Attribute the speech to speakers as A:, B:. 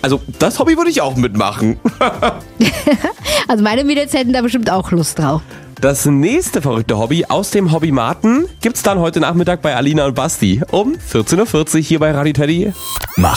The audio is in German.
A: Also das Hobby würde ich auch mitmachen.
B: Also meine Mädels hätten da bestimmt auch Lust drauf.
A: Das nächste verrückte Hobby aus dem Hobbymaten gibt's dann heute Nachmittag bei Alina und Basti um 14.40 Uhr hier bei Radio Teddy.